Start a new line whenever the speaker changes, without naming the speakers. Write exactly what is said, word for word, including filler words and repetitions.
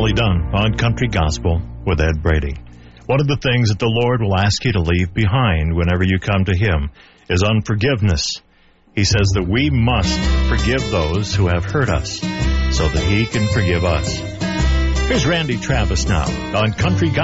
Holly Dunn on Country Gospel with Ed Brady. One of the things that the Lord will ask you to leave behind whenever you come to Him is unforgiveness. He says that we must forgive those who have hurt us so that He can forgive us. Here's Randy Travis now on Country Gospel.